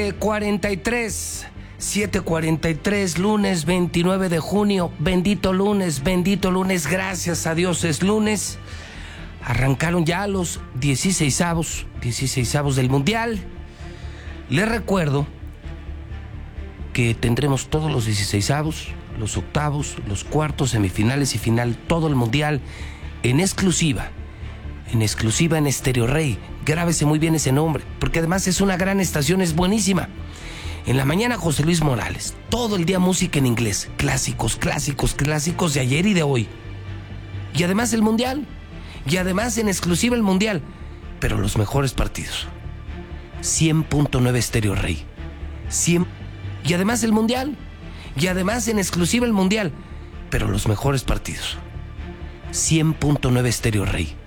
7:43, lunes 29 de junio. Bendito lunes, gracias a Dios es lunes. Arrancaron ya los 16avos del Mundial. Les recuerdo que tendremos todos los 16avos, los octavos, los cuartos, semifinales y final, todo el Mundial en exclusiva en Estéreo Rey. Grábese muy bien ese nombre, porque además es una gran estación, es buenísima. En la mañana José Luis Morales, todo el día música en inglés, clásicos de ayer y de hoy. Y además el Mundial, y además en exclusiva el Mundial, pero los mejores partidos. 100.9 Estéreo Rey. 100. Y además el Mundial, y además en exclusiva el Mundial, pero los mejores partidos. 100.9 Estéreo Rey.